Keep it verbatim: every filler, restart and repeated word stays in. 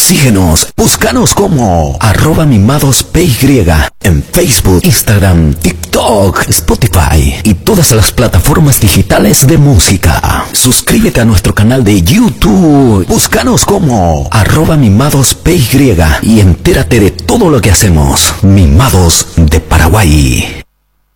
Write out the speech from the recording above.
Síguenos, búscanos como arroba mimadospy en Facebook, Instagram, TikTok, Spotify y todas las plataformas digitales de música. Suscríbete a nuestro canal de YouTube, búscanos como arroba mimadospy y entérate de todo lo que hacemos. Mimados de Paraguay.